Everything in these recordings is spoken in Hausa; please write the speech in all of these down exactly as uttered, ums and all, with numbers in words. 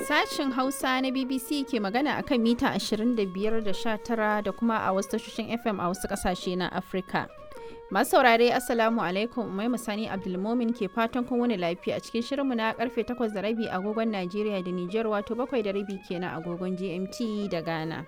Sashin Hausa na B B C ke magana akan mita ashirin da biyar da sha tara da kuma a wasu tashoshin F M a wasu kasashe na Afirka. Masu saurare Assalamu alaikum, Umai Musani Abdulmomin ke fatan kun wani lafiya a cikin shirinmu na karfe takwas da rabi agogon Najeriya da Nijar, wato bakwai da rabi kenan agogon G M T da Ghana.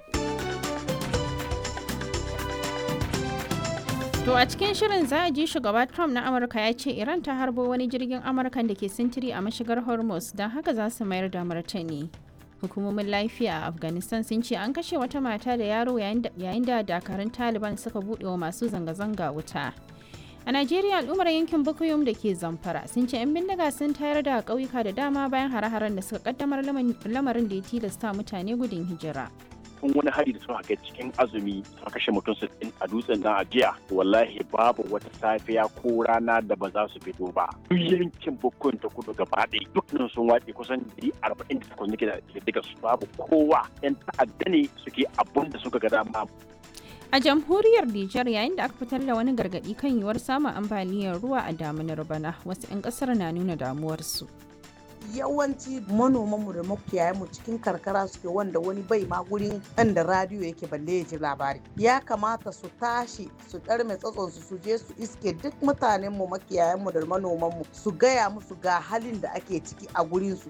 To a cikin shirin za a ji shugaba Trump na Amurka ya ce Iran ta harbo wani jirgin Amurkan da ke sintiri a mashigar Hormuz, don haka za su mayar da martani. Hukumomin lafiya a Afghanistan sun ce an kashe wata mata da yaro yayin da dakarun Taliban suka buɗe wa masu zanga-zanga wuta. A Najeriya, al'ummar yankin Bukuyum da ke Zamfara sun ce 'yan bindiga sun tayar da ƙauyuka da dama bayan hare-haren da suka kaddamar lamarin da ya tilasta mutane gudun hijira. Kun wani hari da suka kai cikin azumi suka kashe mutum sittin a dutsen nan a jiya, wallahi babu wata safiya ko rana da ba za su fito ba. Duk yankin Bukuyum ta kudu gaba ɗaya dukkan sun wace kusan dari arba'in da takwas nake da daga su, babu kowa. 'Yan ta'adda ne suke abun da suka ga dama. A jamhuriyar Nijar, yayin da aka fitar da wani gargaɗi kan yiwuwar samun ambaliyar ruwa a damunar bana, wasu 'yan ƙasar na nuna damuwarsu. Yawanci manomanmu da makiyayanmu cikin karkara suke, wanda wani bai ma gurin da radiyo yake balle ya ji labari. Ya kamata su tashi su ɗarme tsatsonsu su je su iske duk mutanenmu makiyayanmu da manomanmu su gaya musu ga halin da ake ciki a gurinsu.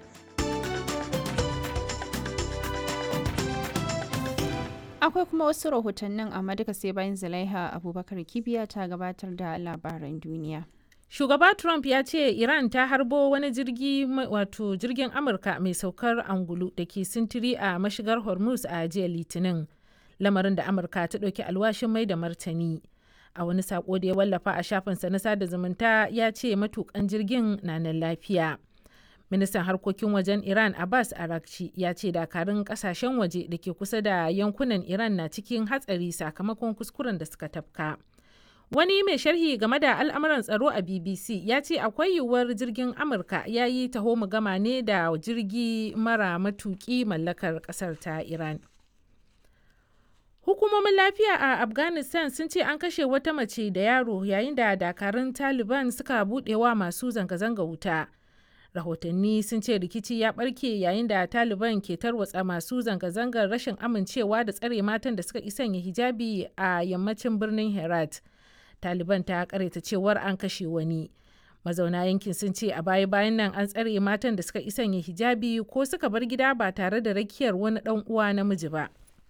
Akwai kuma wasu rahotannin, amma duka sai bayan Zulaiha Abubakar Kibiya ta gabatar da labaran duniya. Shugaba Trump ya ce Iran ta harbo wani jirgi wato jirgin Amurka mai saukar angulu da ke sintiri a mashigar Hormuz a jiya Litinin, lamarin da Amurka ta ɗauki alwashin mai da martani. A wani sako da ya wallafa a shafinsa na sada zumunta ya ce matukan jirgin na nan lafiya. Ministan harkokin wajen Iran Abbas Araghchi ya ce dakarun kasashen waje da ke kusa da yankunan Iran na cikin hatsari sakamakon kuskuren da suka tafka. Wani mai sharhi game da al'amuran tsaro a B B C ya ce akwai yiwuwar jirgin Amurka ya yi taho gama ne da jirgi mara matuki mallakar kasar ta Iran. Hukumomin lafiya a Afghanistan sun ce an kashe wata mace da yaro yayin da dakarun Taliban suka buɗewa masu zanga-zanga wuta. Rahotanni sun ce rikici ya ɓarke yayin da Taliban ke tarwatsa masu zanga-zangar rashin amincewa da tsare matan da suka sanya hijabi a yammacin birnin Herat. Taliban ta karaita cewar an kashe wani. Mazauna yankin sun ce a baya-bayan nan an tsare matan da suka sanya hijabi ko suka bar gida ba tare da rakiyar wani dan uwa namiji ba.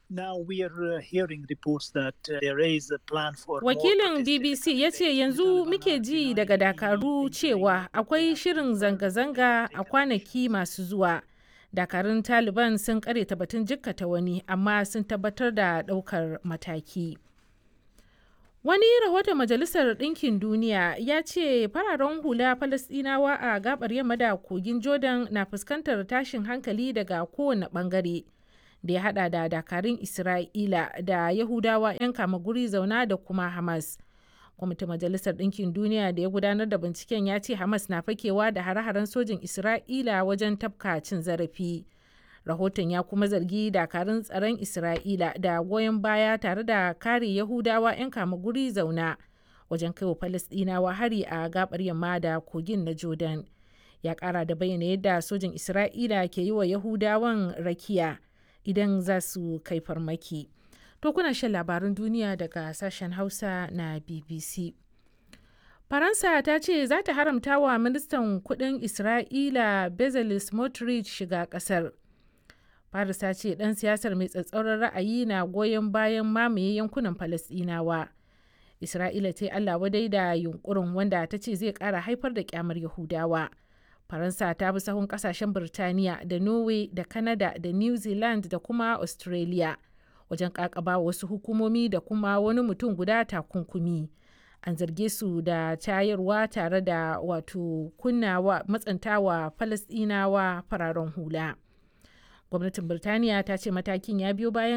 Wakilin B B C ya ce yanzu muke ji daga Dakaru cewa akwai shirin zanga-zanga a kwanaki masu zuwa. Dakarun Taliban sun karyata batun jikkata wani, amma sun tabbatar da daukar mataki. Wani rahoton Majalisar Ɗinkin Duniya ya ce fararen hula Falasɗinawa a gabar yamma da kogin Jordan na fuskantar tashin hankali daga kowane ɓangare, da ya hada da dakarun Isra'ila da Yahudawa 'yan kama guri zauna da kuma Hamas. Kwamitin Majalisar Ɗinkin Duniya da ya gudanar da binciken ya ce Hamas na fakewa da hare-haren sojin Isra'ila wajen tafka cin zarafi. Rahoton ya kuma zargi dakarun tsaron Isra'ila da goyon baya tare da kare Yahudawa 'yan kama guri zauna wajen kaiwa Falasɗinawa hari a gabar yamma da kogin na Jordan. Ya kara da bayyana yadda sojin Isra'ila ke yi wa Yahudawan rakiya idan za su kai farmaki. To kuna shan labaran duniya daga sashen Hausa na B B C. Faransa ta ce za ta haramta wa ministan kudin Isra'ila Bezalel Smotrich shiga kasar. Paris ta ce ɗan siyasar mai tsatsauran ra'ayi na goyon bayan mamaye yankunan Falasɗinawa. Isra'ila ta yi Allah wadai da yunkurin, wanda ta ce zai ƙara haifar da kyamar Yahudawa. Faransa ta bi sahun ƙasashen Birtaniya da Norway da Canada da New Zealand da kuma Australia wajen ƙaƙaba wasu hukumomi da kuma wani mutum guda takunkumi. An zarge su da tayarwa tare da wato kunnawa matsantawa Falasɗinawa fararen hula. Gwamnatin Birtaniya ta ce matakin ya biyo bayan